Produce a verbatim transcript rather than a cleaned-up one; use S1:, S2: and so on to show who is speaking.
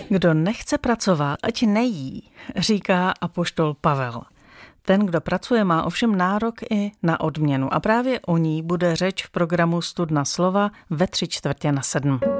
S1: Kdo nechce pracovat, ať nejí, říká apoštol Pavel. Ten, kdo pracuje, má ovšem nárok i na odměnu a právě o ní bude řeč v programu Studna slova ve tři čtvrtě na sedm.